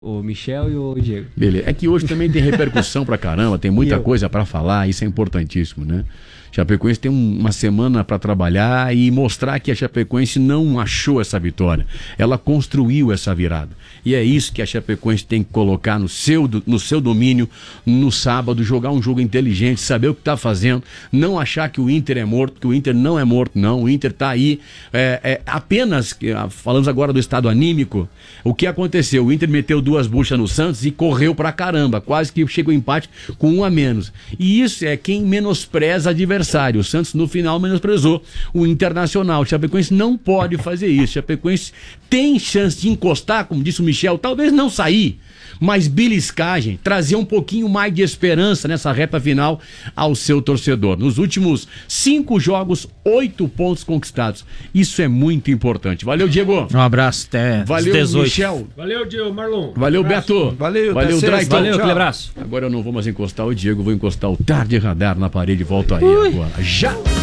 O Michel e o Diego. Beleza. É que hoje também tem repercussão pra caramba, tem muita coisa pra falar, isso é importantíssimo, né? Chapecoense tem uma semana para trabalhar e mostrar que a Chapecoense não achou essa vitória. Ela construiu essa virada. E é isso que a Chapecoense tem que colocar no seu domínio no sábado, jogar um jogo inteligente, saber o que está fazendo, não achar que o Inter é morto, que o Inter não é morto, não. O Inter está aí. Apenas, falamos agora do estado anímico, o que aconteceu? O Inter meteu 2 buchas no Santos e correu pra caramba, quase que chegou ao empate com 1 a menos. E isso é quem menospreza a adversário. O Santos no final menosprezou o Internacional. O Chapecoense não pode fazer isso. O Chapecoense tem chance de encostar, como disse o Michel, talvez não sair, mas beliscagem, trazer um pouquinho mais de esperança nessa reta final ao seu torcedor. Nos últimos 5 jogos, 8 pontos conquistados. Isso é muito importante. Valeu, Diego. Um abraço, até valeu, 18. Michel. Valeu, Diego, Marlon. Valeu, Beto. Valeu, Drayton. Valeu, aquele abraço. Agora eu não vou mais encostar o Diego, vou encostar o Tarde Radar na parede. Volto aí agora. Já!